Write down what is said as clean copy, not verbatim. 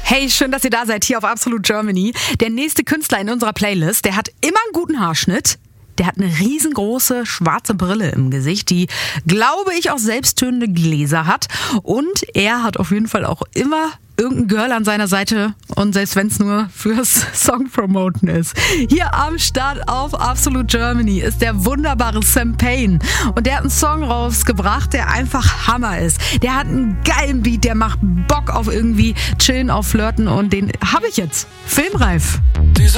Hey, schön, dass ihr da seid, hier auf Absolute Germany. Der nächste Künstler in unserer Playlist, der hat immer einen guten Haarschnitt. Der hat eine riesengroße schwarze Brille im Gesicht, die, glaube ich, auch selbsttönende Gläser hat. Und er hat auf jeden Fall auch immer irgendein Girl an seiner Seite. Und selbst wenn es nur fürs Song-Promoten ist. Hier am Start auf Absolute Germany ist der wunderbare Sam Payne. Und der hat einen Song rausgebracht, der einfach Hammer ist. Der hat einen geilen Beat, der macht Bock auf irgendwie Chillen, auf Flirten. Und den habe ich jetzt. Filmreif. Diese